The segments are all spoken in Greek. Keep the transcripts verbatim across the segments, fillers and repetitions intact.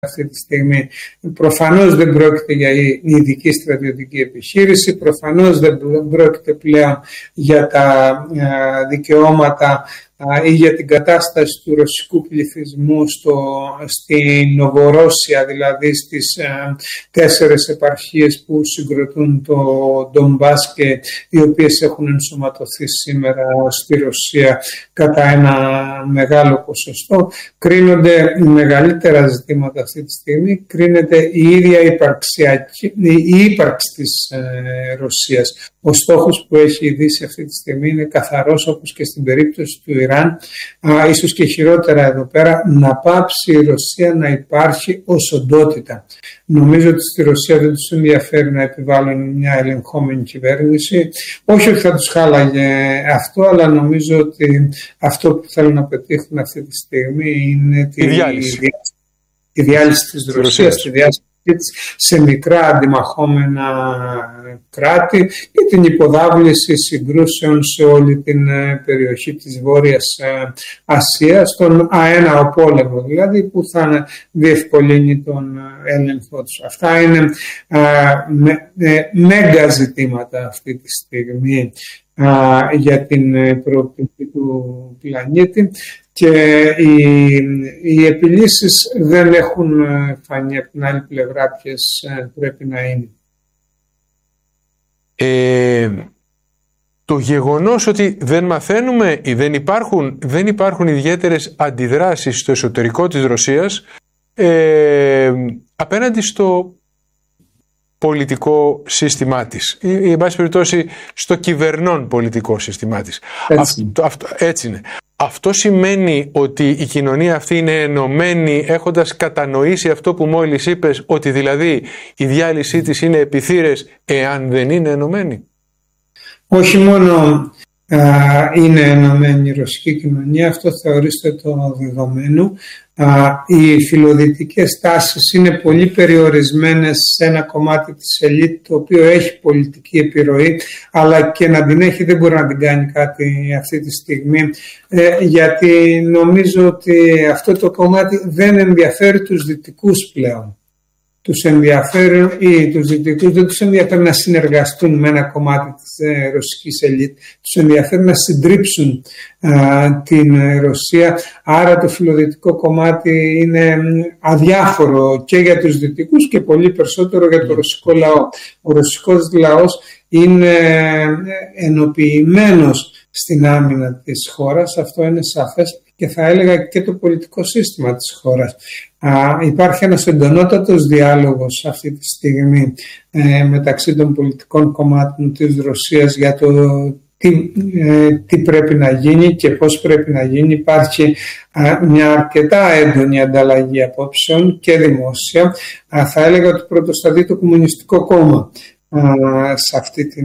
αυτή τη στιγμή. Προφανώς δεν πρόκειται για ειδική στρατιωτική επιχείρηση, προφανώς δεν πρόκειται πλέον για τα δικαιώματα ή για την κατάσταση του ρωσικού πληθυσμού στο, στη Νοβορώσια, δηλαδή στις ε, τέσσερες επαρχίες που συγκροτούν το Ντομπάς και οι οποίες έχουν ενσωματωθεί σήμερα στη Ρωσία κατά ένα μεγάλο ποσοστό. Κρίνονται μεγαλύτερα ζητήματα αυτή τη στιγμή, κρίνεται η ίδια η ύπαρξη της ε, Ρωσίας. Ο στόχος που έχει η Δύση αυτή τη στιγμή είναι καθαρός, όπως και στην περίπτωση του Ιράν, α, ίσως και χειρότερα εδώ πέρα, να πάψει η Ρωσία να υπάρχει ως οντότητα. Νομίζω ότι στη Ρωσία δεν τους ενδιαφέρει να επιβάλλουν μια ελεγχόμενη κυβέρνηση. Όχι ότι θα τους χάλαγε αυτό, αλλά νομίζω ότι αυτό που θέλουν να πετύχουν αυτή τη στιγμή είναι τη διάλυση, τη διάλυση της Ρωσίας, τη διάλυση σε μικρά αντιμαχόμενα κράτη και την υποδάβληση συγκρούσεων σε όλη την περιοχή της Βόρειας Ασίας, τον αέναο πόλεμο δηλαδή, που θα διευκολύνει τον έλεγχο τους. Αυτά είναι μέγα ζητήματα αυτή τη στιγμή για την προοπτική του πλανήτη. Και οι, οι επιλύσεις δεν έχουν φανεί από την άλλη πλευρά ποιες πρέπει να είναι. Ε, το γεγονός ότι δεν μαθαίνουμε ή δεν υπάρχουν, δεν υπάρχουν ιδιαίτερες αντιδράσεις στο εσωτερικό της Ρωσίας ε, απέναντι στο πολιτικό σύστημά της ή, ή εν πάση περιπτώσει στο κυβερνών πολιτικό σύστημά της. Έτσι. Αυτό, αυτό, έτσι είναι. Αυτό σημαίνει ότι η κοινωνία αυτή είναι ενωμένη έχοντας κατανοήσει αυτό που μόλις είπες, ότι δηλαδή η διάλυσή της είναι επιθύρες εάν δεν είναι ενωμένη? Όχι μόνο α, είναι ενωμένη η ρωσική κοινωνία, αυτό θεωρείστε το δεδομένο. Α, οι φιλοδυτικές τάσεις είναι πολύ περιορισμένες σε ένα κομμάτι της ελίτ το οποίο έχει πολιτική επιρροή, αλλά και να την έχει δεν μπορεί να την κάνει κάτι αυτή τη στιγμή, ε, γιατί νομίζω ότι αυτό το κομμάτι δεν ενδιαφέρει τους δυτικούς πλέον. Τους ενδιαφέρει ή τους δυτικούς δεν τους ενδιαφέρει να συνεργαστούν με ένα κομμάτι της ε, ρωσικής ελίτ, τους ενδιαφέρει να συντρίψουν α, την Ρωσία. Άρα το φιλοδυτικό κομμάτι είναι αδιάφορο και για τους δυτικούς και πολύ περισσότερο για το ρωσικό λαό. Ο ρωσικός λαός είναι ενοποιημένος στην άμυνα της χώρας, αυτό είναι σαφές, και θα έλεγα και το πολιτικό σύστημα της χώρας. Α, υπάρχει ένας εντονότατος διάλογος αυτή τη στιγμή ε, μεταξύ των πολιτικών κομμάτων της Ρωσίας για το τι, ε, τι πρέπει να γίνει και πώς πρέπει να γίνει. Υπάρχει α, μια αρκετά έντονη ανταλλαγή απόψεων και δημόσια. Α, θα έλεγα ότι πρωτοστατεί το Κομμουνιστικό Κόμμα α, σε αυτή την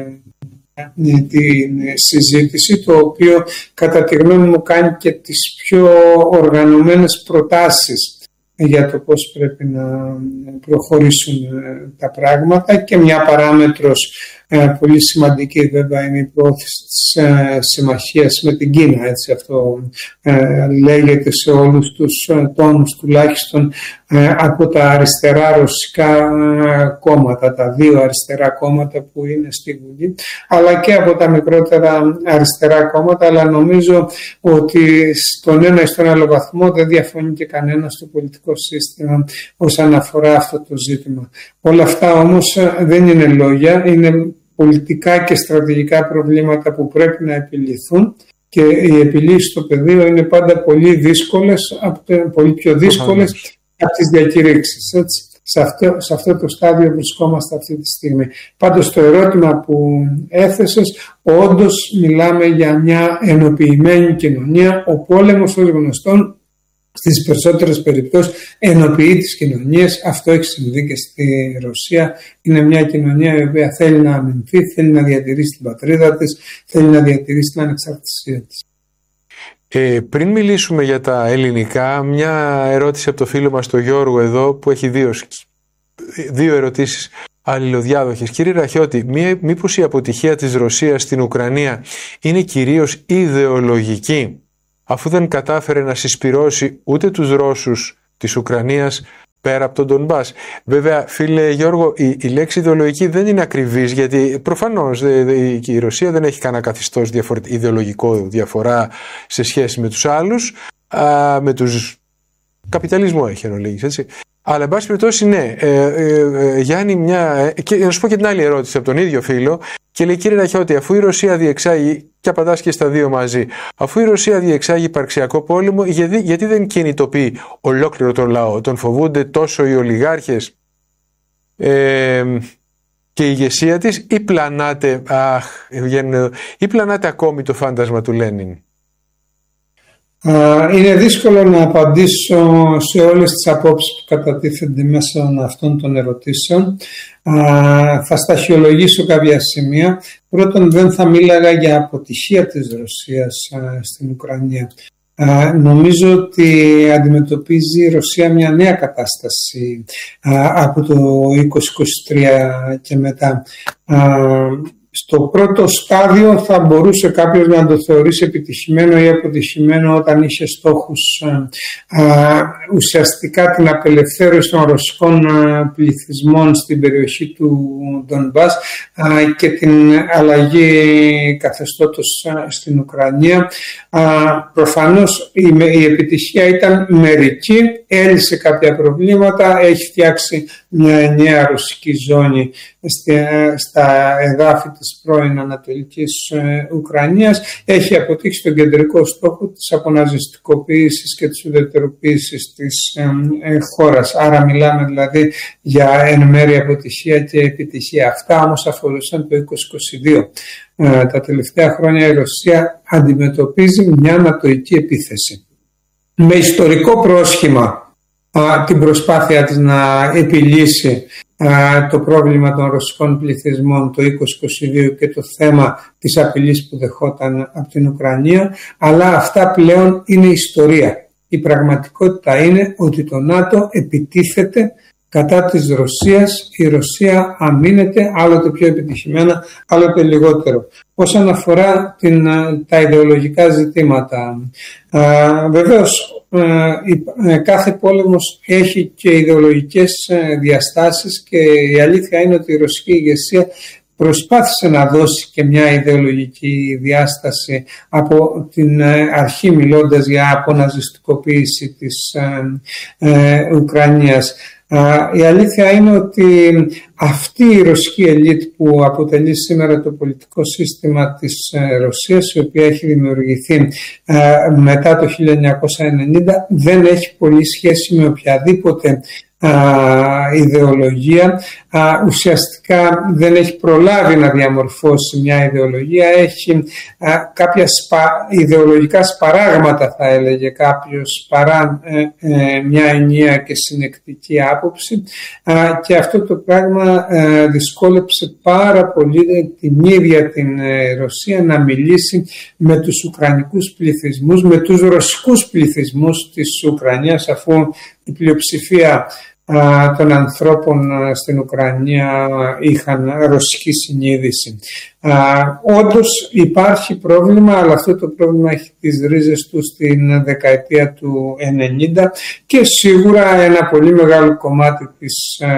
την συζήτηση, το οποίο κατά τη γνώμη μου κάνει και τις πιο οργανωμένες προτάσεις για το πώς πρέπει να προχωρήσουν τα πράγματα. Και μια παράμετρος πολύ σημαντική βέβαια είναι η προώθηση της συμμαχίας με την Κίνα, έτσι αυτό λέγεται σε όλους τους τόνους, τουλάχιστον από τα αριστερά ρωσικά κόμματα, τα δύο αριστερά κόμματα που είναι στη Βουλή, αλλά και από τα μικρότερα αριστερά κόμματα, αλλά νομίζω ότι στον ένα ή στον άλλο βαθμό δεν διαφωνεί και κανένα στο πολιτικό σύστημα όσον αφορά αυτό το ζήτημα. Όλα αυτά όμως δεν είναι λόγια, είναι πολιτικά και στρατηγικά προβλήματα που πρέπει να επιληθούν, και οι επιλύσεις στο πεδίο είναι πάντα πολύ δύσκολες, πολύ πιο δύσκολες από τις διακηρύξεις. Έτσι. Σε αυτό, σε αυτό το στάδιο βρισκόμαστε αυτή τη στιγμή. Πάντως το ερώτημα που έθεσες, όντως μιλάμε για μια ενοποιημένη κοινωνία. Ο πόλεμος ως γνωστόν στις περισσότερες περιπτώσεις ενοποιεί τις κοινωνίες. Αυτό έχει συμβεί και στη Ρωσία. Είναι μια κοινωνία η οποία θέλει να αμυνθεί, θέλει να διατηρήσει την πατρίδα της, θέλει να διατηρήσει την ανεξαρτησία της. Ε, πριν μιλήσουμε για τα ελληνικά, μια ερώτηση από το φίλο μας τον Γιώργο εδώ, που έχει δύο, δύο ερωτήσεις αλληλοδιάδοχες. Κύριε Ραχιώτη, μήπως η αποτυχία της Ρωσίας στην Ουκρανία είναι κυρίως ιδεολογική, αφού δεν κατάφερε να συσπυρώσει ούτε τους Ρώσους της Ουκρανίας, πέρα από τον Ντονμπάς. Βέβαια, φίλε Γιώργο, η, η λέξη ιδεολογική δεν είναι ακριβής, γιατί προφανώς η, η Ρωσία δεν έχει κανένα καθεστώς ιδεολογικό διαφορά σε σχέση με τους άλλους, α, με τους καπιταλισμό έχει εν ολίγης, έτσι. Αλλά, εν πάση περιπτώσει, ναι, ε, ε, ε, Γιάννη, μια. Ε, και να σου πω και την άλλη ερώτηση από τον ίδιο φίλο, και λέει: κύριε Ραχιώτη, αφού η Ρωσία διεξάγει, και απαντάς και στα δύο μαζί, αφού η Ρωσία διεξάγει υπαρξιακό πόλεμο, γιατί, γιατί δεν κινητοποιεί ολόκληρο τον λαό? Τον φοβούνται τόσο οι ολιγάρχες ε, και η ηγεσία της, ή πλανάται, αχ, ή πλανάται ακόμη το φάντασμα του Λένιν? Είναι δύσκολο να απαντήσω σε όλες τις απόψεις που κατατίθενται μέσα αυτών των ερωτήσεων. Θα σταχυολογήσω κάποια σημεία. Πρώτον, δεν θα μίλαγα για αποτυχία της Ρωσίας στην Ουκρανία. Νομίζω ότι αντιμετωπίζει η Ρωσία μια νέα κατάσταση από το είκοσι είκοσι τρία και μετά. Στο πρώτο στάδιο θα μπορούσε κάποιος να το θεωρήσει επιτυχημένο ή αποτυχημένο όταν είχε στόχους α, ουσιαστικά την απελευθέρωση των ρωσικών πληθυσμών στην περιοχή του Ντονμπάς α, και την αλλαγή καθεστώτος στην Ουκρανία. Α, προφανώς η, η επιτυχία ήταν μερική, έλυσε κάποια προβλήματα, έχει φτιάξει μια ενιαία ρωσική ζώνη στα εδάφη της πρώην Ανατολικής Ουκρανίας, έχει αποτύχει τον κεντρικό στόχο της αποναζιστικοποίησης και της ουδετεροποίησης της χώρας. Άρα μιλάμε δηλαδή για εν μέρει αποτυχία και επιτυχία. Αυτά όμως αφορούσαν το είκοσι είκοσι δύο. Τα τελευταία χρόνια η Ρωσία αντιμετωπίζει μια ανατοϊκή επίθεση. Με ιστορικό πρόσχημα την προσπάθεια της να επιλύσει το πρόβλημα των ρωσικών πληθυσμών το είκοσι είκοσι δύο και το θέμα της απειλής που δεχόταν από την Ουκρανία, αλλά αυτά πλέον είναι ιστορία. Η πραγματικότητα είναι ότι το ΝΑΤΟ επιτίθεται κατά της Ρωσίας, η Ρωσία αμήνεται άλλοτε πιο επιτυχημένα, άλλοτε λιγότερο. Όσον αφορά την, τα ιδεολογικά ζητήματα, α, βεβαίως α, κάθε πόλεμος έχει και ιδεολογικές διαστάσεις και η αλήθεια είναι ότι η ρωσική ηγεσία προσπάθησε να δώσει και μια ιδεολογική διάσταση από την αρχή, μιλώντας για αποναζιστικοποίηση της ε, ε, Ουκρανίας. Η αλήθεια είναι ότι αυτή η ρωσική ελίτ που αποτελεί σήμερα το πολιτικό σύστημα της Ρωσίας, η οποία έχει δημιουργηθεί μετά το χίλια εννιακόσια ενενήντα, δεν έχει πολύ σχέση με οποιαδήποτε ιδεολογία. Ουσιαστικά δεν έχει προλάβει να διαμορφώσει μια ιδεολογία, έχει κάποια σπα, ιδεολογικά σπαράγματα, θα έλεγε κάποιος, παρά ε, ε, μια ενιαία και συνεκτική άποψη, και αυτό το πράγμα ε, δυσκόλεψε πάρα πολύ την ίδια την ε, Ρωσία να μιλήσει με τους ουκρανικούς πληθυσμούς, με τους ρωσικούς πληθυσμούς της Ουκρανίας, αφού η πλειοψηφία των ανθρώπων στην Ουκρανία είχαν ρωσική συνείδηση. Όντως υπάρχει πρόβλημα, αλλά αυτό το πρόβλημα έχει τις ρίζες του στην δεκαετία του ενενήντα και σίγουρα ένα πολύ μεγάλο κομμάτι της,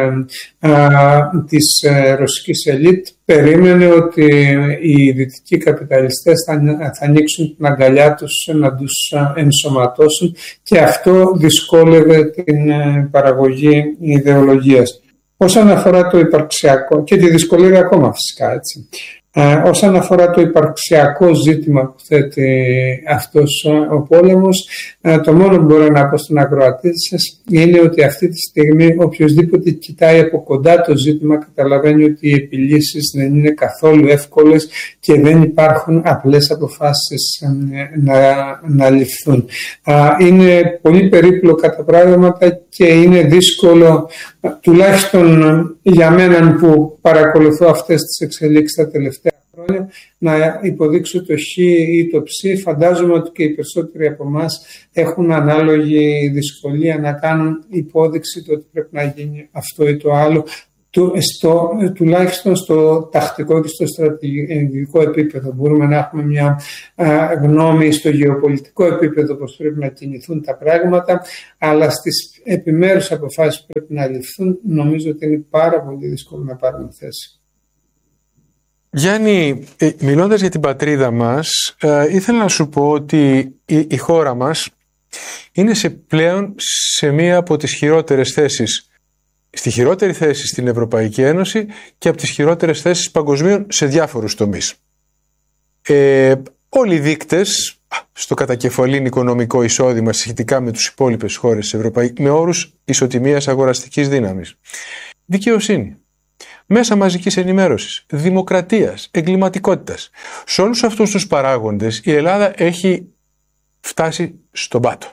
της ρωσικής ελίτ περίμενε ότι οι δυτικοί καπιταλιστές θα, θα ανοίξουν την αγκαλιά τους να τους ενσωματώσουν, και αυτό δυσκόλευε την παραγωγή ιδεολογίας. Όσον αφορά το υπαρξιακό, και τη δυσκολεύει ακόμα φυσικά, έτσι. Ε, όσον αφορά το υπαρξιακό ζήτημα που θέτει αυτός ο πόλεμος, ε, το μόνο που μπορώ να πω στον ακροατή σας είναι ότι αυτή τη στιγμή οποιοσδήποτε κοιτάει από κοντά το ζήτημα καταλαβαίνει ότι οι επιλύσεις δεν είναι καθόλου εύκολες και δεν υπάρχουν απλές αποφάσεις ε, να, να ληφθούν. Ε, είναι πολύ περίπλοκα τα πράγματα και είναι δύσκολο, τουλάχιστον για μένα που παρακολουθώ αυτές τις εξελίξεις τα τελευταία χρόνια, να υποδείξω το χ ή το ψ. Φαντάζομαι ότι και οι περισσότεροι από εμάς έχουν ανάλογη δυσκολία να κάνουν υπόδειξη το ότι πρέπει να γίνει αυτό ή το άλλο. στο, τουλάχιστον στο τακτικό και στο στρατηγικό επίπεδο. Μπορούμε να έχουμε μια α, γνώμη στο γεωπολιτικό επίπεδο πώς πρέπει να κινηθούν τα πράγματα, αλλά στις επιμέρους αποφάσεις που πρέπει να ληφθούν νομίζω ότι είναι πάρα πολύ δύσκολο να πάρουμε θέση. Γιάννη, μιλώντας για την πατρίδα μας, ε, ήθελα να σου πω ότι η, η χώρα μας είναι σε πλέον σε μία από τις χειρότερες θέσεις, στη χειρότερη θέση στην Ευρωπαϊκή Ένωση και από τις χειρότερες θέσεις παγκοσμίων σε διάφορους τομείς. Ε, όλοι οι δείκτες στο κατακεφαλήν οικονομικό εισόδημα σχετικά με τους υπόλοιπες χώρες της Ευρωπαϊκής, με όρους ισοτιμίας αγοραστικής δύναμης, δικαιοσύνη, μέσα μαζικής ενημέρωσης, δημοκρατίας, εγκληματικότητας. Σε όλους αυτούς τους παράγοντες η Ελλάδα έχει φτάσει στον πάτο.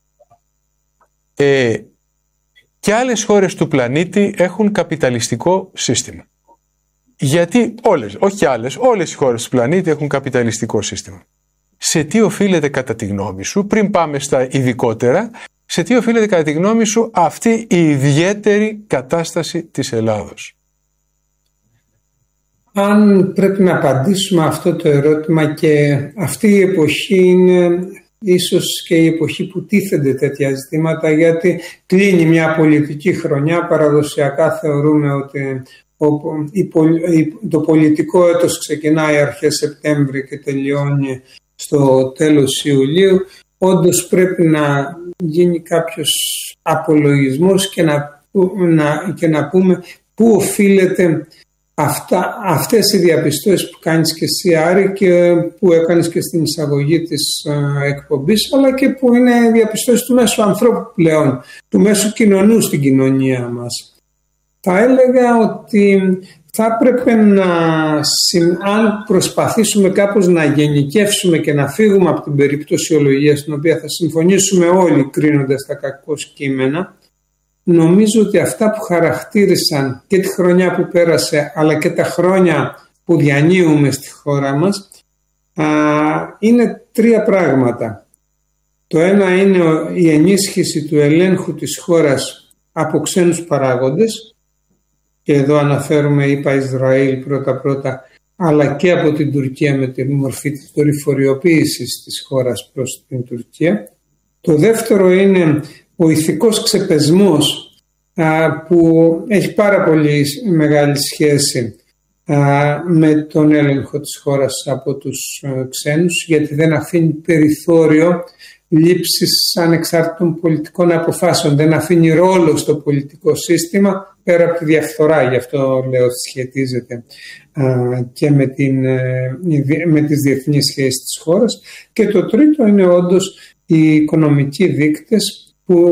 Ε, και άλλες χώρες του πλανήτη έχουν καπιταλιστικό σύστημα. Γιατί όλες, όχι άλλες, όλες οι χώρες του πλανήτη έχουν καπιταλιστικό σύστημα. Σε τι οφείλεται κατά τη γνώμη σου, πριν πάμε στα ειδικότερα, σε τι οφείλεται κατά τη γνώμη σου αυτή η ιδιαίτερη κατάσταση της Ελλάδος? Αν πρέπει να απαντήσουμε αυτό το ερώτημα, και αυτή η εποχή είναι ίσως και η εποχή που τίθενται τέτοια ζητήματα, γιατί κλείνει μια πολιτική χρονιά, παραδοσιακά θεωρούμε ότι το πολιτικό έτος ξεκινάει αρχές Σεπτέμβρη και τελειώνει στο τέλος Ιουλίου. Όντως πρέπει να γίνει κάποιος απολογισμός και να, να, και να πούμε πού οφείλεται αυτά, αυτές οι διαπιστώσεις που κάνεις και εσύ, Άρη, και που έκανες και στην εισαγωγή της ε, εκπομπής, αλλά και που είναι διαπιστώσεις του μέσου ανθρώπου πλέον, του μέσου κοινωνού στην κοινωνία μας. Θα έλεγα ότι θα έπρεπε να, αν προσπαθήσουμε κάπως να γενικεύσουμε και να φύγουμε από την περιπτωσιολογία, στην οποία θα συμφωνήσουμε όλοι κρίνοντας τα κακώς κείμενα, νομίζω ότι αυτά που χαρακτήρισαν και τη χρονιά που πέρασε, αλλά και τα χρόνια που διανύουμε στη χώρα μας, α, είναι τρία πράγματα. Το ένα είναι η ενίσχυση του ελέγχου της χώρας από ξένους παράγοντες, και εδώ αναφέρουμε, είπα, Ισραήλ πρώτα-πρώτα, αλλά και από την Τουρκία με τη μορφή της δορυφοριοποίησης της χώρας προς την Τουρκία. Το δεύτερο είναι ο ηθικός ξεπεσμός, α, που έχει πάρα πολύ μεγάλη σχέση α, με τον έλεγχο της χώρας από τους α, ξένους, γιατί δεν αφήνει περιθώριο λήψης ανεξάρτητων πολιτικών αποφάσεων, δεν αφήνει ρόλο στο πολιτικό σύστημα πέρα από τη διαφθορά. Γι' αυτό λέω ότι σχετίζεται α, και με, την, με τις διεθνείς σχέσεις της χώρας. Και το τρίτο είναι όντως οι οικονομικοί δείκτες, που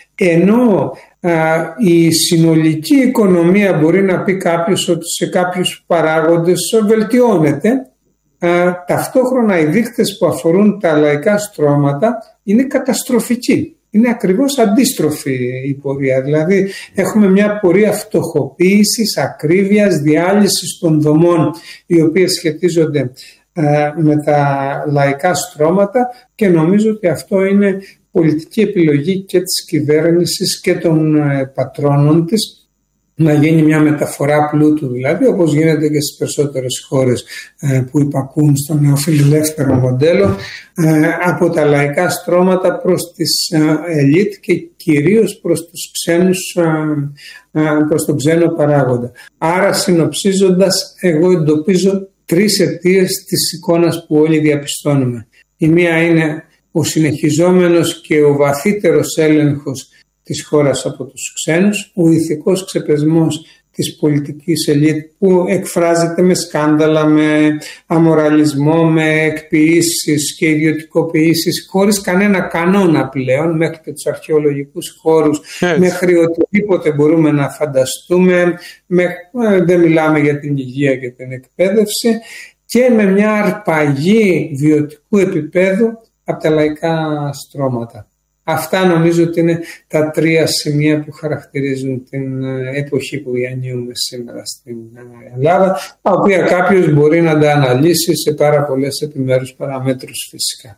ενώ α, η συνολική οικονομία μπορεί να πει κάποιος ότι σε κάποιους παράγοντες βελτιώνεται, α, ταυτόχρονα οι δείκτες που αφορούν τα λαϊκά στρώματα είναι καταστροφικοί. Είναι ακριβώς αντίστροφη η πορεία. Δηλαδή έχουμε μια πορεία φτωχοποίησης, ακρίβειας, διάλυσης των δομών, οι οποίες σχετίζονται α, με τα λαϊκά στρώματα, και νομίζω ότι αυτό είναι πολιτική επιλογή και της κυβέρνησης και των ε, πατρόνων της, να γίνει μια μεταφορά πλούτου, δηλαδή όπως γίνεται και στις περισσότερες χώρες ε, που υπακούν στο νεοφιλελεύθερο μοντέλο, ε, από τα λαϊκά στρώματα προς τις ε, ελίτ και κυρίως προς τους ξένους, ε, ε, προς τον ξένο παράγοντα. Άρα, συνοψίζοντας, εγώ εντοπίζω τρεις αιτίες της εικόνας που όλοι διαπιστώνουμε. Η μία είναι ο συνεχιζόμενος και ο βαθύτερος έλεγχος της χώρας από τους ξένους, ο ηθικός ξεπεσμός της πολιτικής ελίτ που εκφράζεται με σκάνδαλα, με αμοραλισμό, με εκποιήσεις και ιδιωτικοποιήσεις χωρίς κανένα κανόνα πλέον, μέχρι και τους αρχαιολογικούς χώρους, yes. μέχρι οτιδήποτε μπορούμε να φανταστούμε, με, δεν μιλάμε για την υγεία και την εκπαίδευση, και με μια αρπαγή βιωτικού επίπεδου από τα λαϊκά στρώματα. Αυτά νομίζω ότι είναι τα τρία σημεία που χαρακτηρίζουν την εποχή που διανύουμε σήμερα στην Ελλάδα, τα οποία κάποιος μπορεί να τα αναλύσει σε πάρα πολλές επιμέρους παραμέτρους φυσικά.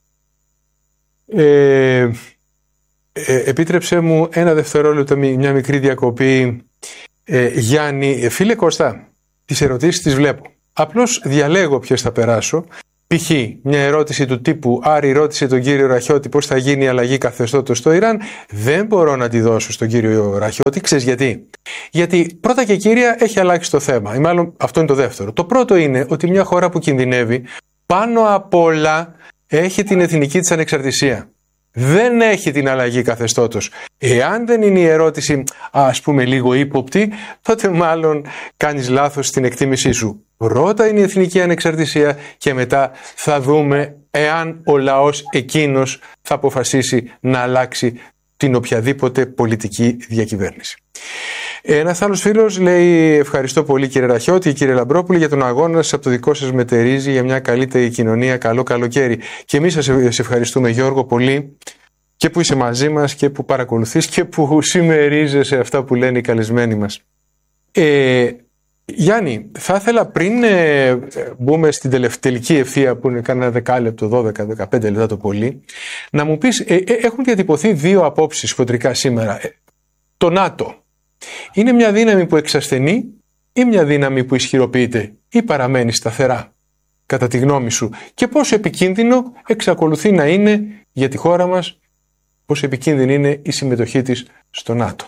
Ε, ε, επίτρεψέ μου ένα δευτερόλεπτο, μια μικρή διακοπή. Ε, Γιάννη, φίλε Κώστα, τις ερωτήσεις τις βλέπω. Απλώς διαλέγω ποιες θα περάσω. Π.χ. μια ερώτηση του τύπου Άρη ρώτησε τον κύριο Ραχιώτη πώς θα γίνει η αλλαγή καθεστώτος στο Ιράν. Δεν μπορώ να τη δώσω στον κύριο Ραχιώτη. Ξέρεις γιατί? Γιατί πρώτα και κύρια έχει αλλάξει το θέμα. Ή μάλλον αυτό είναι το δεύτερο. Το πρώτο είναι ότι μια χώρα που κινδυνεύει πάνω απ' όλα έχει την εθνική της ανεξαρτησία. Δεν έχει την αλλαγή καθεστώτος. Εάν δεν είναι η ερώτηση ας πούμε λίγο ύποπτη, τότε μάλλον κάνεις λάθος στην εκτίμησή σου. Πρώτα είναι η εθνική ανεξαρτησία και μετά θα δούμε εάν ο λαός εκείνος θα αποφασίσει να αλλάξει την οποιαδήποτε πολιτική διακυβέρνηση. Ένας άλλος φίλος λέει ευχαριστώ πολύ κύριε Ραχιώτη και κύριε Λαμπρόπουλη για τον αγώνα σας, από το δικό σας μετερίζει για μια καλύτερη κοινωνία. Καλό καλοκαίρι. Και εμείς σας ευχαριστούμε Γιώργο πολύ και που είσαι μαζί μας και που παρακολουθείς και που συμμερίζεσαι αυτά που λένε οι καλεσμένοι μας. Ε, Γιάννη, θα ήθελα πριν ε, μπούμε στην τελική ευθεία που είναι κάνα δεκάλεπτο, δώδεκα με δεκαπέντε λεπτά το πολύ, να μου πεις, ε, ε, έχουν διατυπωθεί δύο απόψεις χοντρικά σήμερα. Ε, το ΝΑΤΟ είναι μια δύναμη που εξασθενεί ή μια δύναμη που ισχυροποιείται ή παραμένει σταθερά, κατά τη γνώμη σου, και πόσο επικίνδυνο εξακολουθεί να είναι για τη χώρα μας, πόσο επικίνδυνη είναι η συμμετοχή της στο ΝΑΤΟ?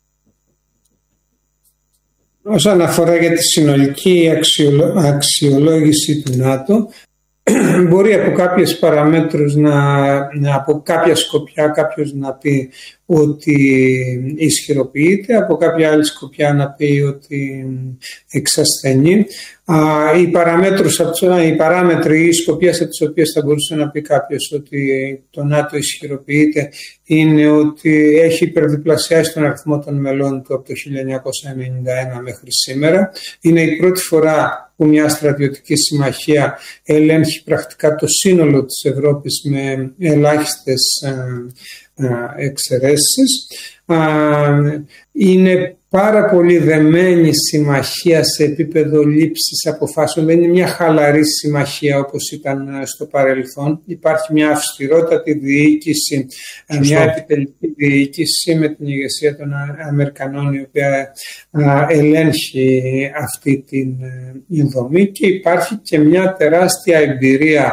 Όσον αφορά για τη συνολική αξιολόγηση του ΝΑΤΟ, μπορεί από κάποιες παραμέτρους να, από κάποια σκοπιά κάποιος να πει ότι ισχυροποιείται, από κάποια άλλη σκοπιά να πει ότι εξασθενεί. Οι, παραμέτρους, οι παράμετροι ή οι σκοπιές από τις οποίες θα μπορούσε να πει κάποιος ότι το ΝΑΤΟ ισχυροποιείται είναι ότι έχει υπερδιπλασιάσει τον αριθμό των μελών του από το χίλια εννιακόσια ενενήντα ένα μέχρι σήμερα. Είναι η πρώτη φορά που μια στρατιωτική συμμαχία ελέγχει πρακτικά το σύνολο της Ευρώπης με ελάχιστες εξαιρέσεις. Είναι πάρα πολύ δεμένη συμμαχία σε επίπεδο λήψης αποφάσεων. Δεν είναι μια χαλαρή συμμαχία όπως ήταν στο παρελθόν. Υπάρχει μια αυστηρότατη διοίκηση, Σωστό. μια επιτελική διοίκηση με την ηγεσία των Αμερικανών, η οποία ελέγχει αυτή την δομή, και υπάρχει και μια τεράστια εμπειρία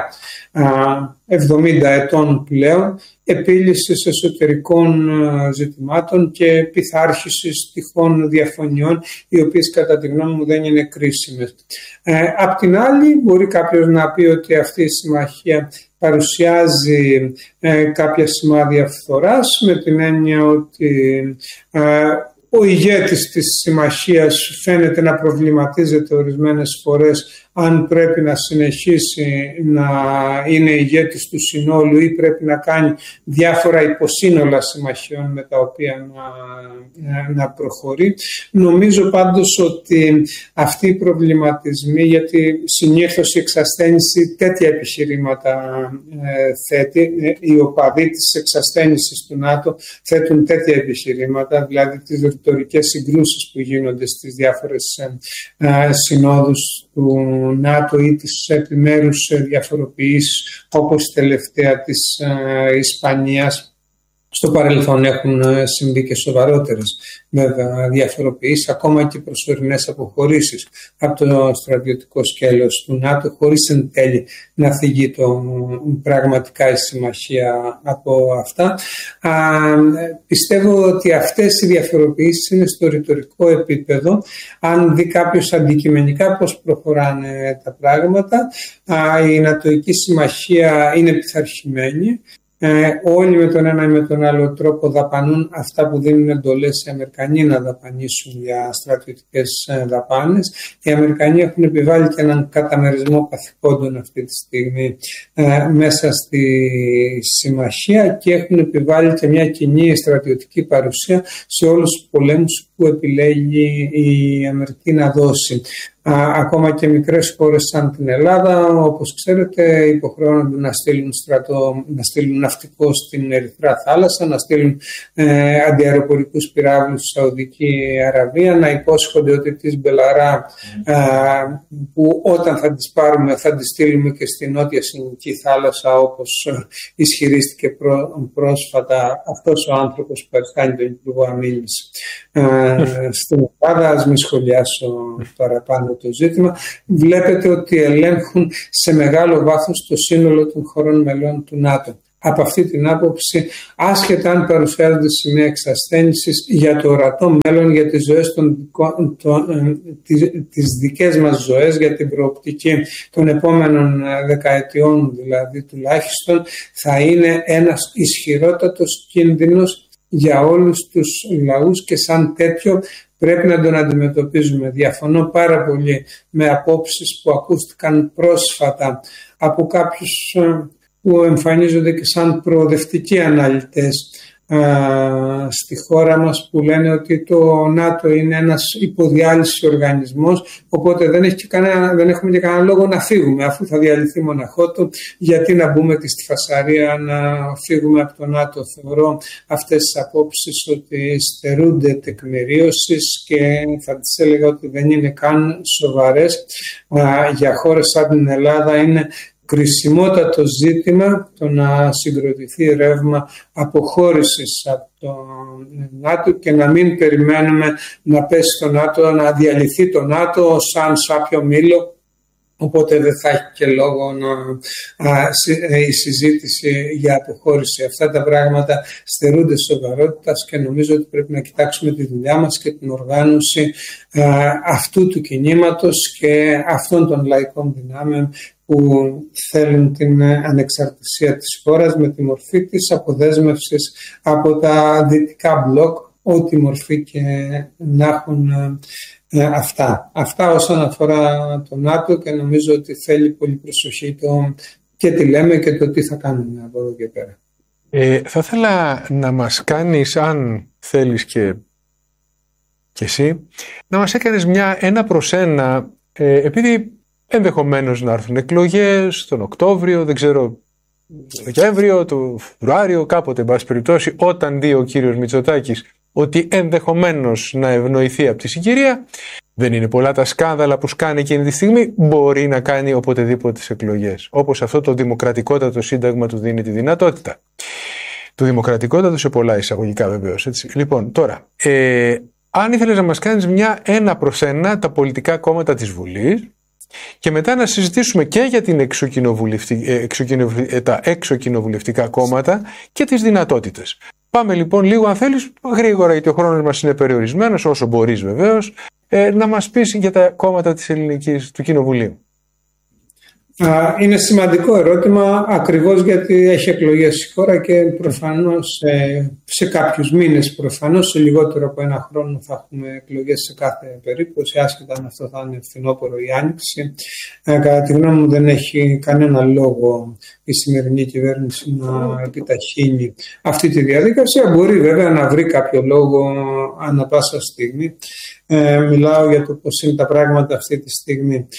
εβδομήντα ετών πλέον επίλυσης εσωτερικών ζητημάτων και πειθάρχησης τυχόν διαφωνιών, οι οποίες κατά τη γνώμη μου δεν είναι κρίσιμες. Ε, απ' την άλλη, μπορεί κάποιος να πει ότι αυτή η συμμαχία παρουσιάζει ε, κάποια σημάδια φθοράς, με την έννοια ότι ε, ο ηγέτης της συμμαχίας φαίνεται να προβληματίζεται ορισμένες φορές αν πρέπει να συνεχίσει να είναι ηγέτης του συνόλου ή πρέπει να κάνει διάφορα υποσύνολα συμμαχιών με τα οποία να, να προχωρεί. Νομίζω πάντως ότι αυτοί οι προβληματισμοί, γιατί συνήθως η εξασθένηση τέτοια επιχειρήματα ε, θέτει, ε, οι οπαδοί της εξασθένησης του ΝΑΤΟ θέτουν τέτοια επιχειρήματα, δηλαδή τις ρητορικές συγκρούσεις που γίνονται στις διάφορες ε, ε, συνόδους του ΝΑΤΟ ή τις επιμέρους διαφοροποιήσεις, όπως η τελευταία της ε, Ισπανίας. Στο παρελθόν έχουν συμβεί και σοβαρότερες βέβαια διαφοροποιήσεις, ακόμα και προσωρινές αποχωρήσεις από το στρατιωτικό σκέλος του ΝΑΤΟ, χωρίς εν τέλει να θυγεί το, πραγματικά η συμμαχία από αυτά. Α, πιστεύω ότι αυτές οι διαφοροποιήσεις είναι στο ρητορικό επίπεδο. Αν δει κάποιος αντικειμενικά πώς προχωράνε τα πράγματα, α, η Νατοϊκή συμμαχία είναι πειθαρχημένη. Ε, όλοι με τον ένα ή με τον άλλο τρόπο δαπανούν αυτά που δίνουν εντολές οι Αμερικανοί να δαπανίσουν για στρατιωτικές δαπάνες. Οι Αμερικανοί έχουν επιβάλει και έναν καταμερισμό καθηκόντων αυτή τη στιγμή ε, μέσα στη συμμαχία, και έχουν επιβάλει και μια κοινή στρατιωτική παρουσία σε όλους τους πολέμους που επιλέγει η Αμερική να δώσει. ακόμα και μικρές χώρες σαν την Ελλάδα, όπως ξέρετε, υποχρεώνονται να στείλουν στρατό, να στείλουν ναυτικό στην Ερυθρά θάλασσα, να στείλουν ε, αντιαεροπορικούς πυράβλους στη Σαουδική Αραβία, να υπόσχονται ότι τις Μπελαρά ε, που όταν θα τις πάρουμε θα τις στείλουμε και στη Νότια Συνική θάλασσα, όπως ισχυρίστηκε πρό, πρόσφατα αυτός ο άνθρωπος που κάνει τον Υπουργό Αμήνης ε, στην Ελλάδα. Ας μην σχολιάσω παραπάνω το ζήτημα. Βλέπετε ότι ελέγχουν σε μεγάλο βάθος το σύνολο των χωρών μελών του ΝΑΤΟ. Από αυτή την άποψη, άσχετα αν παρουσιάζονται σημεία εξασθένησης για το ορατό μέλλον, για τις ζωές των, των, τις, τις δικές μας ζωές, για την προοπτική των επόμενων δεκαετιών δηλαδή τουλάχιστον, θα είναι ένας ισχυρότατος κίνδυνος για όλους τους λαούς και σαν τέτοιο πρέπει να τον αντιμετωπίζουμε. Διαφωνώ πάρα πολύ με απόψεις που ακούστηκαν πρόσφατα από κάποιους που εμφανίζονται και σαν προοδευτικοί αναλυτές α, στη χώρα μας, που λένε ότι το ΝΑΤΟ είναι ένας υποδιάλυση οργανισμός, οπότε δεν, έχει και κανένα, δεν έχουμε και κανένα λόγο να φύγουμε, αφού θα διαλυθεί μοναχό του, γιατί να μπούμε και στη φασαρία να φύγουμε από το ΝΑΤΟ. Θεωρώ αυτές τις απόψεις ότι στερούνται τεκμηρίωσης και θα τις έλεγα ότι δεν είναι καν σοβαρές. Α, για χώρες σαν την Ελλάδα είναι κρισιμότατο ζήτημα το να συγκροτηθεί ρεύμα αποχώρησης από το ΝΑΤΟ και να μην περιμένουμε να πέσει το ΝΑΤΟ, να διαλυθεί το ΝΑΤΟ σαν σάπιο μήλο, οπότε δεν θα έχει και λόγο να, α, η συζήτηση για αποχώρηση. Αυτά τα πράγματα στερούνται σοβαρότητας και νομίζω ότι πρέπει να κοιτάξουμε τη δουλειά μας και την οργάνωση α, αυτού του κινήματος και αυτών των λαϊκών δυνάμεων που θέλουν την ανεξαρτησία της χώρας με τη μορφή της αποδέσμευσης από τα δυτικά μπλοκ, ό,τι μορφή και να έχουν ε, αυτά. Αυτά όσον αφορά το ΝΑΤΟ, και νομίζω ότι θέλει πολύ προσοχή το και τι λέμε και το τι θα κάνουμε από εδώ και πέρα. Ε, θα ήθελα να μας κάνεις, αν θέλεις και, και εσύ, να μας έκανες μια ένα προς ένα, ε, επειδή ενδεχομένως να έρθουν εκλογές τον Οκτώβριο, δεν ξέρω, το Δεκέμβριο, το Φεβρουάριο, κάποτε, εν πάση περιπτώσει, όταν δει ο κύριος Μητσοτάκης ότι ενδεχομένως να ευνοηθεί από τη συγκυρία, δεν είναι πολλά τα σκάνδαλα που σκάνε εκείνη τη στιγμή, μπορεί να κάνει οποτεδήποτε τις εκλογές. Όπως αυτό το δημοκρατικότατο σύνταγμα του δίνει τη δυνατότητα. Το δημοκρατικότατο σε πολλά εισαγωγικά βεβαίως. Έτσι. Λοιπόν, τώρα, ε, αν ήθελες να μας κάνεις μια ένα προς ένα τα πολιτικά κόμματα της Βουλής, και μετά να συζητήσουμε και για την εξοκοινοβουλευτική, εξοκοινοβουλευτικά, τα εξοκοινοβουλευτικά κόμματα και τις δυνατότητες. Πάμε λοιπόν λίγο, αν θέλεις, γρήγορα, γιατί ο χρόνος μας είναι περιορισμένος, όσο μπορείς βεβαίως, ε, να μας πεις για τα κόμματα της ελληνικής, του Κοινοβουλίου. Είναι σημαντικό ερώτημα, ακριβώς γιατί έχει εκλογές η χώρα και προφανώς σε κάποιους μήνες, προφανώς σε λιγότερο από ένα χρόνο θα έχουμε εκλογές σε κάθε περίπτωση, άσχετα αν αυτό θα είναι φθινόπωρο ή άνοιξη. Κατά τη γνώμη μου δεν έχει κανένα λόγο η σημερινή κυβέρνηση να επιταχύνει αυτή τη διαδικασία. Μπορεί βέβαια να βρει κάποιο λόγο ανά πάσα στιγμή. Ε, μιλάω για το πώς είναι τα πράγματα αυτή τη στιγμή.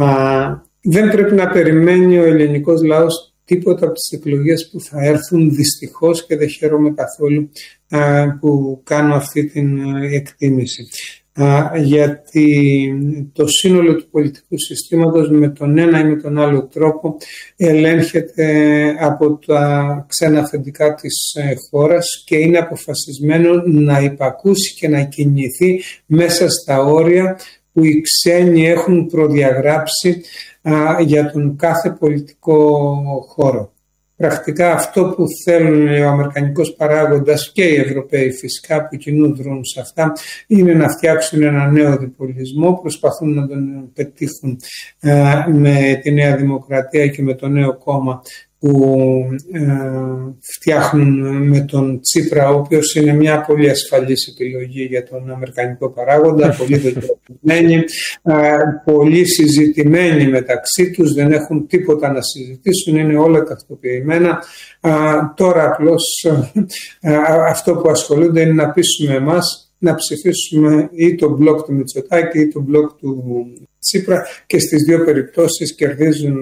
Δεν πρέπει να περιμένει ο ελληνικός λαός τίποτα από τις εκλογές που θα έρθουν, δυστυχώς, και δεν χαίρομαι καθόλου α, που κάνω αυτή την εκτίμηση. Α, γιατί το σύνολο του πολιτικού συστήματος με τον ένα ή με τον άλλο τρόπο ελέγχεται από τα ξένα αφεντικά της χώρας και είναι αποφασισμένο να υπακούσει και να κινηθεί μέσα στα όρια που οι ξένοι έχουν προδιαγράψει α, για τον κάθε πολιτικό χώρο. Πρακτικά αυτό που θέλουν ο αμερικανικός παράγοντας και οι Ευρωπαίοι φυσικά που κοινού δρούν σε αυτά είναι να φτιάξουν ένα νέο διπολισμό, προσπαθούν να τον πετύχουν α, με τη Νέα Δημοκρατία και με το νέο κόμμα που ε, φτιάχνουν με τον Τσίπρα, ο οποίος είναι μια πολύ ασφαλής επιλογή για τον αμερικανικό παράγοντα, πολύ δεδομένη, ε, πολύ συζητημένοι μεταξύ τους, δεν έχουν τίποτα να συζητήσουν, είναι όλα ταυτοποιημένα. Ε, τώρα απλώς ε, αυτό που ασχολούνται είναι να πείσουμε εμάς να ψηφίσουμε ή το μπλοκ του Μητσοτάκη ή το μπλοκ του Τσίπρα και στις δύο περιπτώσεις κερδίζουν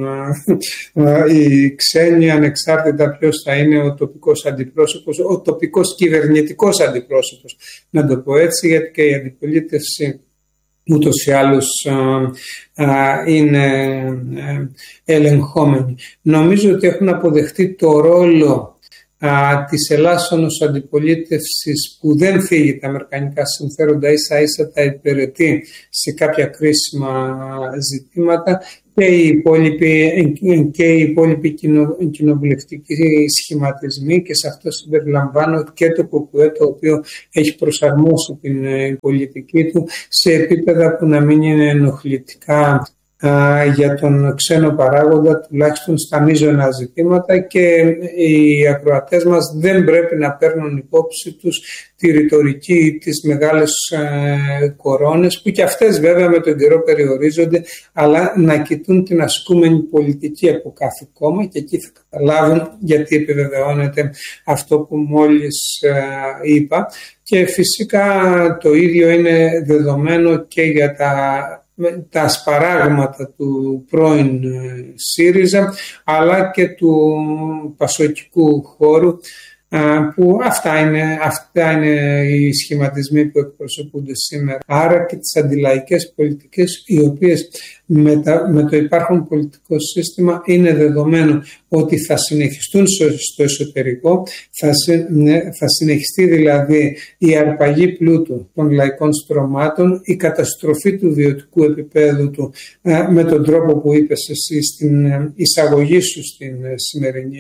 οι ξένοι, ανεξάρτητα ποιος θα είναι ο τοπικός αντιπρόσωπος, ο τοπικός κυβερνητικός αντιπρόσωπος, να το πω έτσι, γιατί και η αντιπολίτευση ούτως ή άλλως είναι ελεγχόμενη. Νομίζω ότι έχουν αποδεχτεί το ρόλο Α, της ελάσσονος αντιπολίτευσης που δεν φύγει τα αμερικανικά συμφέροντα, ίσα ίσα τα υπηρετεί σε κάποια κρίσιμα ζητήματα, και οι υπόλοιποι, και οι υπόλοιποι κοινο, κοινοβουλευτικοί σχηματισμοί, και σε αυτό συμπεριλαμβάνω και το ΚΚΕ, το οποίο έχει προσαρμόσει την πολιτική του σε επίπεδα που να μην είναι ενοχλητικά για τον ξένο παράγοντα, τουλάχιστον στα μείζωνα ζητήματα, και οι ακροατές μας δεν πρέπει να παίρνουν υπόψη τους τη ρητορική, τις μεγάλες ε, κορώνες, που και αυτές βέβαια με τον καιρό περιορίζονται, αλλά να κοιτούν την ασκούμενη πολιτική από κάθε κόμμα, και εκεί θα καταλάβουν γιατί επιβεβαιώνεται αυτό που μόλις ε, είπα. Και φυσικά το ίδιο είναι δεδομένο και για τα τα ασπαράγματα του πρώην ΣΥΡΙΖΑ, αλλά και του πασοκικού χώρου, που αυτά είναι, αυτά είναι οι σχηματισμοί που εκπροσωπούνται σήμερα. Άρα και τις αντιλαϊκές πολιτικές, οι οποίες με, τα, με το υπάρχον πολιτικό σύστημα είναι δεδομένο ότι θα συνεχιστούν στο εσωτερικό, θα, ναι, θα συνεχιστεί δηλαδή η αρπαγή πλούτου των λαϊκών στρωμάτων, η καταστροφή του βιωτικού επίπεδου του, με τον τρόπο που είπες εσύ στην εισαγωγή σου στην σημερινή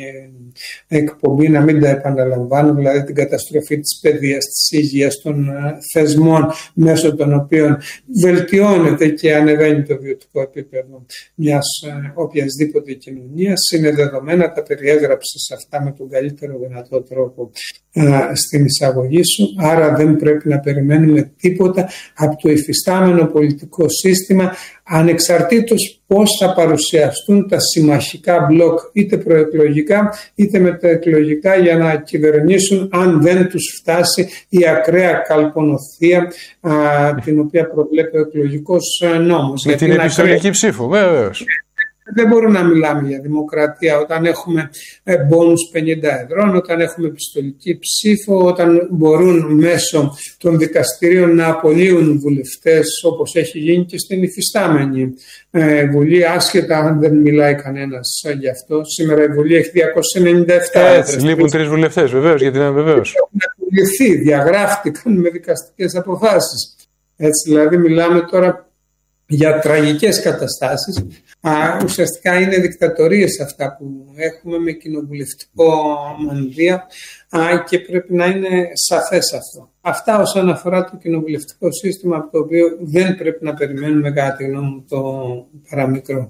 εκπομπή, να μην τα επαναλαμβάνω, δηλαδή την καταστροφή της παιδείας, της υγείας, των θεσμών μέσω των οποίων βελτιώνεται και ανεβαίνει το βιωτικό επίπεδο μιας οποιασδήποτε κοινωνίας. Είναι δεδομένα, τα περιέγραψες αυτά με τον καλύτερο δυνατό τρόπο α, στην εισαγωγή σου, άρα δεν πρέπει να περιμένουμε τίποτα από το υφιστάμενο πολιτικό σύστημα, ανεξαρτήτως πώς θα παρουσιαστούν τα συμμαχικά μπλοκ, είτε προεκλογικά είτε μεταεκλογικά, για να κυβερνήσουν, αν δεν τους φτάσει η ακραία καλπονοθεία α, την οποία προβλέπει ο εκλογικός νόμος. Με την επιστολική ψήφο, βέβαιως. Δεν μπορούμε να μιλάμε για δημοκρατία όταν έχουμε μπόνους πενήντα εδρών, όταν έχουμε επιστολική ψήφο, όταν μπορούν μέσω των δικαστηρίων να απολύουν βουλευτές, όπως έχει γίνει και στην υφιστάμενη Βουλή, άσχετα αν δεν μιλάει κανένας γι' αυτό. Σήμερα η Βουλή έχει διακόσιες ενενήντα επτά έδρες. Λείπουν τρεις βουλευτές, βεβαίως, γιατί είναι βεβαίως. Έχουν απολυθεί, διαγράφτηκαν με δικαστικές αποφάσεις. Έτσι δηλαδή μιλάμε τώρα για τραγικές καταστάσεις. Α, ουσιαστικά είναι δικτατορίες αυτά που έχουμε, με κοινοβουλευτικό μανδύα, α, και πρέπει να είναι σαφές αυτό. Αυτά όσον αφορά το κοινοβουλευτικό σύστημα, από το οποίο δεν πρέπει να περιμένουμε, κατά τη γνώμη μου, το παραμικρό.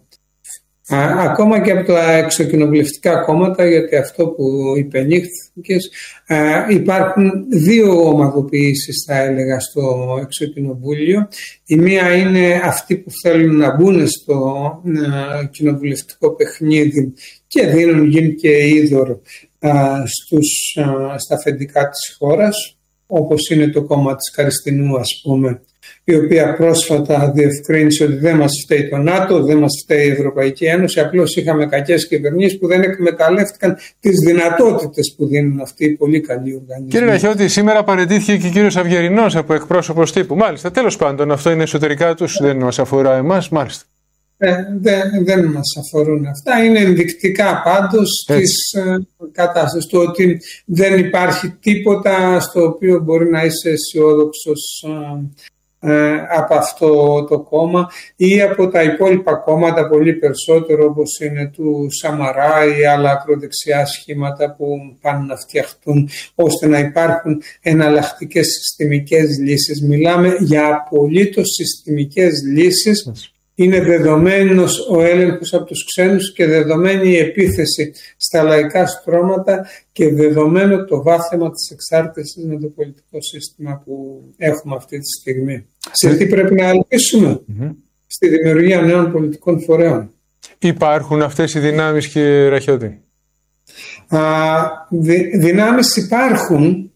Α, ακόμα και από τα εξοκοινοβουλευτικά κόμματα, γιατί αυτό που υπενήχθηκες, υπάρχουν δύο ομαδοποιήσεις, θα έλεγα, στο εξοκοινοβούλιο. Η μία είναι αυτοί που θέλουν να μπουν στο α, κοινοβουλευτικό παιχνίδι και δίνουν γίνει και είδωρ α, στους, α, στα αφεντικά της χώρας, όπως είναι το κόμμα της Καριστινού, ας πούμε, η οποία πρόσφατα διευκρίνησε ότι δεν μας φταίει το ΝΑΤΟ, δεν μας φταίει η Ευρωπαϊκή Ένωση, απλώς είχαμε κακές κυβερνήσεις που δεν εκμεταλλεύτηκαν τις δυνατότητες που δίνουν αυτοί οι πολύ καλοί οργανισμοί. Κύριε Ραχιώτη, σήμερα παραιτήθηκε και ο κύριος Αυγερινός από εκπρόσωπος τύπου. Μάλιστα, τέλος πάντων, αυτό είναι εσωτερικά τους, δεν μας αφορά εμάς, μάλιστα. Ε, δεν, δεν μας αφορούν αυτά. Είναι ενδεικτικά πάντως της ε, κατάστασης, το ότι δεν υπάρχει τίποτα στο οποίο μπορεί να είσαι αισιόδοξος ε, ε, από αυτό το κόμμα ή από τα υπόλοιπα κόμματα, πολύ περισσότερο, όπως είναι του Σαμαρά ή άλλα ακροδεξιά σχήματα που πάνε να φτιαχτούν ώστε να υπάρχουν εναλλακτικές συστημικές λύσεις. Μιλάμε για απολύτως συστημικές λύσεις. Είναι δεδομένος ο έλεγχος από τους ξένους και δεδομένη η επίθεση στα λαϊκά στρώματα και δεδομένο το βάθεμα της εξάρτησης με το πολιτικό σύστημα που έχουμε αυτή τη στιγμή. Σε τι πρέπει να ελπίσουμε? Mm-hmm. Στη δημιουργία νέων πολιτικών φορέων. Υπάρχουν αυτές οι δυνάμεις, κύριε Ραχιώτη? Α, δυ, δυνάμεις υπάρχουν,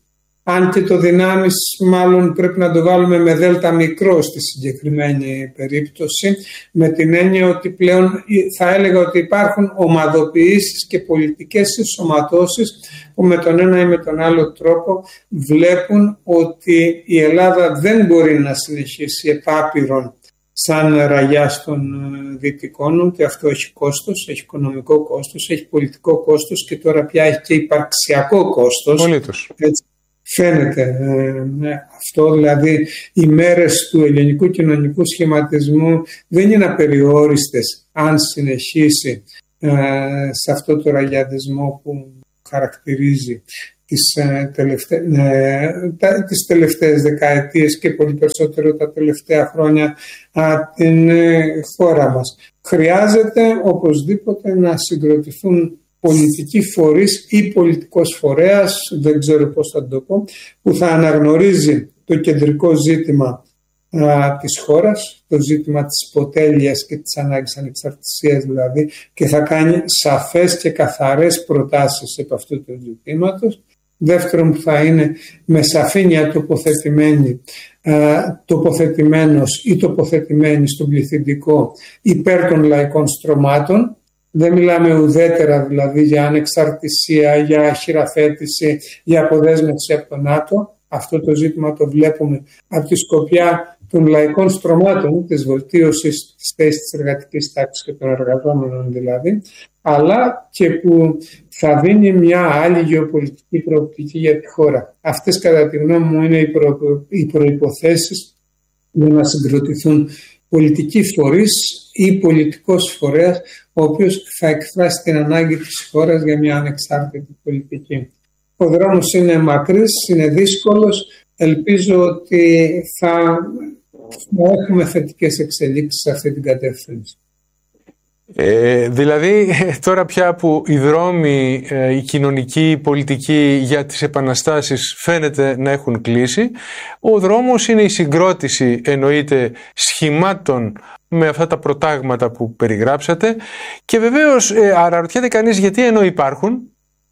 αν και το δυνάμεις μάλλον πρέπει να το βάλουμε με δέλτα μικρό στη συγκεκριμένη περίπτωση, με την έννοια ότι πλέον θα έλεγα ότι υπάρχουν ομαδοποιήσεις και πολιτικές ενσωματώσεις που με τον ένα ή με τον άλλο τρόπο βλέπουν ότι η Ελλάδα δεν μπορεί να συνεχίσει επάπειρον σαν ραγιάς των Δυτικών, και αυτό έχει κόστος, έχει οικονομικό κόστος, έχει πολιτικό κόστος και τώρα πια έχει και υπαρξιακό κόστος. Πολύτως. Έτσι φαίνεται ε, αυτό, δηλαδή οι μέρες του ελληνικού κοινωνικού σχηματισμού δεν είναι απεριόριστες αν συνεχίσει ε, σε αυτό το ραγιατισμό που χαρακτηρίζει τις, ε, τελευταί, ε, τα, τις τελευταίες δεκαετίες και πολύ περισσότερο τα τελευταία χρόνια α, την ε, χώρα μας. Χρειάζεται οπωσδήποτε να συγκροτηθούν πολιτικοί φορείς ή πολιτικός φορέας, δεν ξέρω πώς θα το πω, που θα αναγνωρίζει το κεντρικό ζήτημα α, της χώρας, το ζήτημα της υποτέλειας και της ανάγκης ανεξαρτησίας δηλαδή, και θα κάνει σαφές και καθαρές προτάσεις επ' αυτού του ζητήματος. Δεύτερον, που θα είναι με σαφήνεια τοποθετημένη, α, τοποθετημένος ή τοποθετημένη στον πληθυντικό υπέρ των λαϊκών στρωμάτων. Δεν μιλάμε ουδέτερα δηλαδή για ανεξαρτησία, για χειραφέτηση, για αποδέσμευση από τον ΝΑΤΟ. Αυτό το ζήτημα το βλέπουμε από τη σκοπιά των λαϊκών στρωμάτων, της βελτίωσης της θέσης της εργατικής τάξης και των εργαζόμενων δηλαδή, αλλά και που θα δίνει μια άλλη γεωπολιτική προοπτική για τη χώρα. Αυτές κατά τη γνώμη μου είναι οι, προ... οι προϋποθέσεις για να συγκροτηθούν πολιτικοί φορείς ή πολιτικός φορέας, ο οποίος θα εκφράσει την ανάγκη της χώρας για μια ανεξάρτητη πολιτική. Ο δρόμος είναι μακρύς, είναι δύσκολος. Ελπίζω ότι θα έχουμε θετικές εξελίξεις σε αυτή την κατεύθυνση. Ε, δηλαδή τώρα πια που οι δρόμοι, ε, η κοινωνική, η πολιτική για τις επαναστάσεις φαίνεται να έχουν κλείσει, ο δρόμος είναι η συγκρότηση, εννοείται, σχημάτων με αυτά τα προτάγματα που περιγράψατε, και βεβαίως ε, αναρωτιέται κανείς γιατί, ενώ υπάρχουν,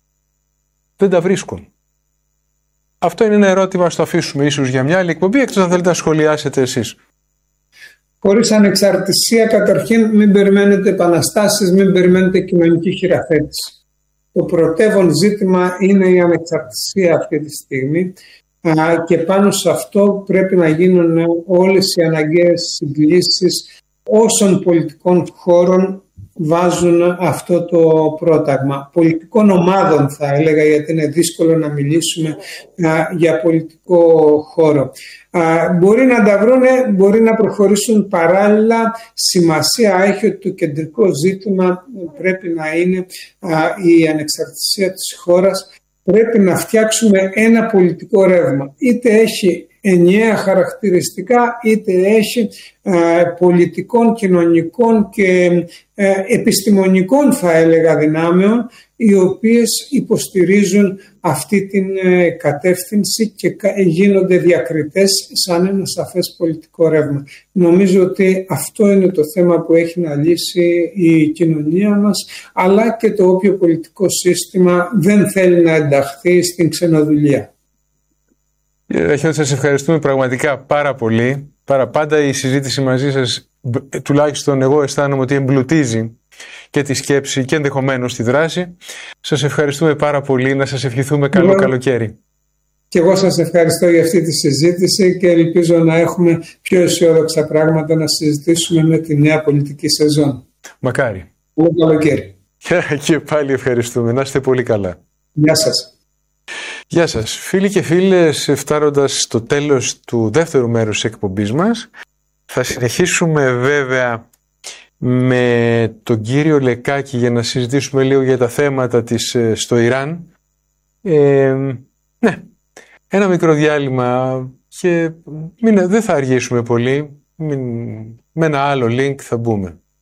δεν τα βρίσκουν. Αυτό είναι ένα ερώτημα, ας το αφήσουμε ίσως για μια άλλη εκπομπή, εκτός αν θέλετε να σχολιάσετε εσείς. Χωρίς ανεξαρτησία, καταρχήν μην περιμένετε επαναστάσεις, μην περιμένετε κοινωνική χειραφέτηση. Το πρωτεύον ζήτημα είναι η ανεξαρτησία αυτή τη στιγμή, και πάνω σε αυτό πρέπει να γίνουν όλες οι αναγκαίες συγκλήσεις όσων πολιτικών χώρων βάζουν αυτό το πρόταγμα. Πολιτικών ομάδων θα έλεγα, γιατί είναι δύσκολο να μιλήσουμε α, για πολιτικό χώρο. Α, μπορεί να τα βρούνε, μπορεί να προχωρήσουν παράλληλα. Σημασία έχει ότι το κεντρικό ζήτημα πρέπει να είναι α, η ανεξαρτησία της χώρας. Πρέπει να φτιάξουμε ένα πολιτικό ρεύμα. Είτε έχει ενιαία χαρακτηριστικά, είτε έχει ε, πολιτικών, κοινωνικών και ε, επιστημονικών θα έλεγα δυνάμεων, οι οποίες υποστηρίζουν αυτή την ε, κατεύθυνση και γίνονται διακριτές σαν ένα σαφές πολιτικό ρεύμα. Νομίζω ότι αυτό είναι το θέμα που έχει να λύσει η κοινωνία μας, αλλά και το όποιο πολιτικό σύστημα δεν θέλει να ενταχθεί στην ξενοδουλία. Κύριε Ραχιώτη, σας ευχαριστούμε πραγματικά πάρα πολύ. Πάρα πάντα η συζήτηση μαζί σας, τουλάχιστον εγώ αισθάνομαι ότι εμπλουτίζει και τη σκέψη και ενδεχομένως τη δράση. Σας ευχαριστούμε πάρα πολύ. Να σας ευχηθούμε καλό εγώ, καλοκαίρι. Και εγώ σας ευχαριστώ για αυτή τη συζήτηση και ελπίζω να έχουμε πιο αισιόδοξα πράγματα να συζητήσουμε με τη νέα πολιτική σεζόν. Μακάρι. Καλό καλοκαίρι. Και πάλι ευχαριστούμε. Να είστε πολύ καλά. Γεια σας. Γεια σας. Φίλοι και φίλες, φτάνοντας στο τέλος του δεύτερου μέρους της εκπομπής μας, θα συνεχίσουμε βέβαια με τον κύριο Λεκάκη για να συζητήσουμε λίγο για τα θέματα της στο Ιράν. Ε, ναι, ένα μικρό διάλειμμα και μην, δεν θα αργήσουμε πολύ. Μην, με ένα άλλο link θα μπούμε.